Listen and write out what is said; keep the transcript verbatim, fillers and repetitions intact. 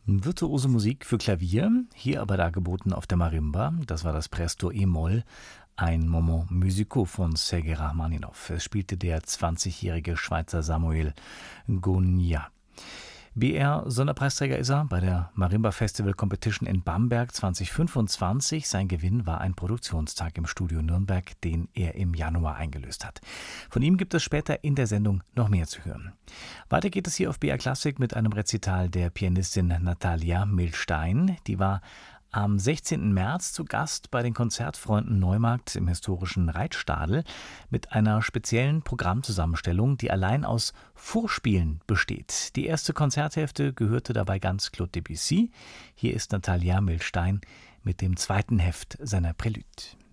Virtuose Musik für Klavier, hier aber dargeboten auf der Marimba. Das war das Presto E-Moll, ein Moment musical von Sergei Rachmaninow. Es spielte der zwanzigjährige Schweizer Samuel Gonia. B R-Sonderpreisträger ist er bei der Marimba Festival Competition in Bamberg zwanzig fünfundzwanzig. Sein Gewinn war ein Produktionstag im Studio Nürnberg, den er im Januar eingelöst hat. Von ihm gibt es später in der Sendung noch mehr zu hören. Weiter geht es hier auf B R Klassik mit einem Rezital der Pianistin Natalia Milstein. Die war am sechzehnten März zu Gast bei den Konzertfreunden Neumarkt im historischen Reitstadel mit einer speziellen Programmzusammenstellung, die allein aus Vorspielen besteht. Die erste Konzerthälfte gehörte dabei ganz Claude Debussy. Hier ist Natalia Milstein mit dem zweiten Heft seiner Prälude.